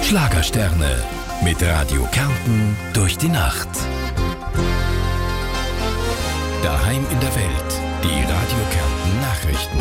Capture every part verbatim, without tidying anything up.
Schlagersterne mit Radio Kärnten durch die Nacht. Daheim in der Welt, die Radio Kärnten Nachrichten.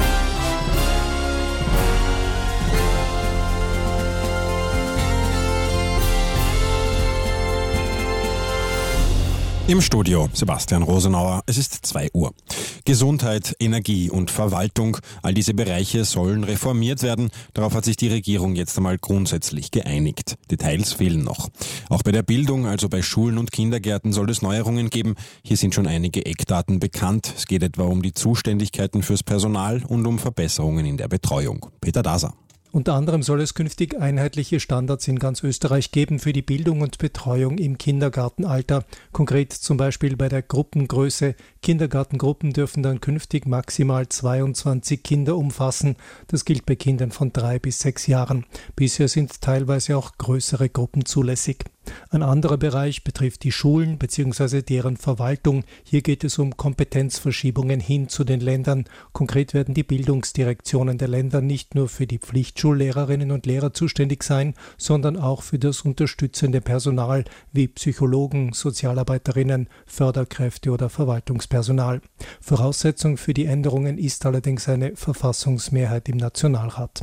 Im Studio Sebastian Rosenauer. Es ist zwei Uhr. Gesundheit, Energie und Verwaltung, all diese Bereiche sollen reformiert werden. Darauf hat sich die Regierung jetzt einmal grundsätzlich geeinigt. Details fehlen noch. Auch bei der Bildung, also bei Schulen und Kindergärten, soll es Neuerungen geben. Hier sind schon einige Eckdaten bekannt. Es geht etwa um die Zuständigkeiten fürs Personal und um Verbesserungen in der Betreuung. Peter Daser. Unter anderem soll es künftig einheitliche Standards in ganz Österreich geben für die Bildung und Betreuung im Kindergartenalter. Konkret zum Beispiel bei der Gruppengröße. Kindergartengruppen dürfen dann künftig maximal zweiundzwanzig Kinder umfassen. Das gilt bei Kindern von drei bis sechs Jahren. Bisher sind teilweise auch größere Gruppen zulässig. Ein anderer Bereich betrifft die Schulen bzw. deren Verwaltung. Hier geht es um Kompetenzverschiebungen hin zu den Ländern. Konkret werden die Bildungsdirektionen der Länder nicht nur für die Pflichtschullehrerinnen und Lehrer zuständig sein, sondern auch für das unterstützende Personal wie Psychologen, Sozialarbeiterinnen, Förderkräfte oder Verwaltungspersonal. Voraussetzung für die Änderungen ist allerdings eine Verfassungsmehrheit im Nationalrat.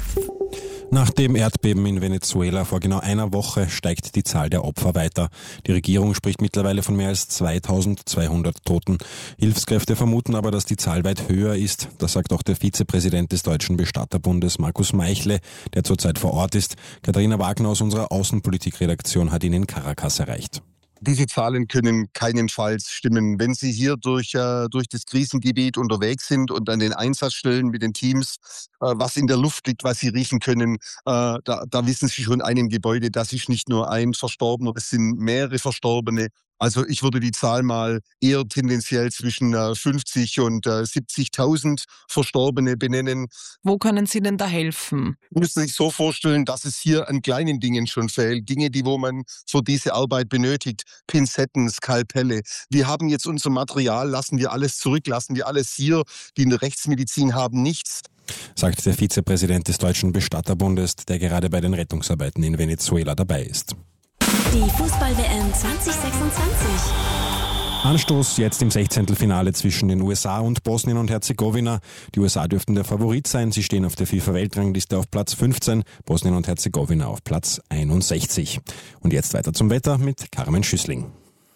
Nach dem Erdbeben in Venezuela vor genau einer Woche steigt die Zahl der Opfer weiter. Die Regierung spricht mittlerweile von mehr als zweitausendzweihundert Toten. Hilfskräfte vermuten aber, dass die Zahl weit höher ist. Das sagt auch der Vizepräsident des Deutschen Bestatterbundes, Markus Meichle, der zurzeit vor Ort ist. Katharina Wagner aus unserer Außenpolitikredaktion hat ihn in Caracas erreicht. Diese Zahlen können keinenfalls stimmen. Wenn Sie hier durch, äh, durch das Krisengebiet unterwegs sind und an den Einsatzstellen mit den Teams, äh, was in der Luft liegt, was Sie riechen können, äh, da, da wissen Sie schon einem Gebäude, das ist nicht nur ein Verstorbener, es sind mehrere Verstorbene. Also ich würde die Zahl mal eher tendenziell zwischen äh, fünfzig und äh, siebzigtausend Verstorbene benennen. Wo können Sie denn da helfen? Sie müssen sich so vorstellen, dass es hier an kleinen Dingen schon fehlt. Dinge, die wo man für diese Arbeit benötigt. Pinzetten, Skalpelle. Wir haben jetzt unser Material, lassen wir alles zurück, lassen wir alles hier. Die in der Rechtsmedizin haben nichts. Sagt der Vizepräsident des Deutschen Bestatterbundes, der gerade bei den Rettungsarbeiten in Venezuela dabei ist. Die Fußball-W M zwanzig sechsundzwanzig. Anstoß jetzt im Sechzehntelfinale zwischen den U S A und Bosnien und Herzegowina. Die U S A dürften der Favorit sein. Sie stehen auf der FIFA-Weltrangliste auf Platz fünfzehn, Bosnien und Herzegowina auf Platz einundsechzig. Und jetzt weiter zum Wetter mit Carmen Schüssling.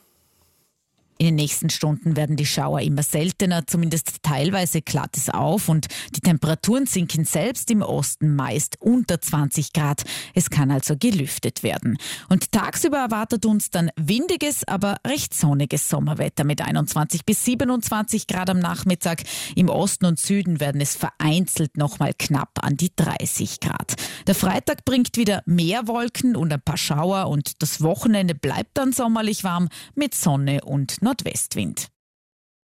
In den nächsten Stunden werden die Schauer immer seltener, zumindest teilweise klart es auf und die Temperaturen sinken selbst im Osten meist unter zwanzig Grad. Es kann also gelüftet werden. Und tagsüber erwartet uns dann windiges, aber recht sonniges Sommerwetter mit einundzwanzig bis siebenundzwanzig Grad am Nachmittag. Im Osten und Süden werden es vereinzelt nochmal knapp an die dreißig Grad. Der Freitag bringt wieder mehr Wolken und ein paar Schauer und das Wochenende bleibt dann sommerlich warm mit Sonne und Nordwestwind.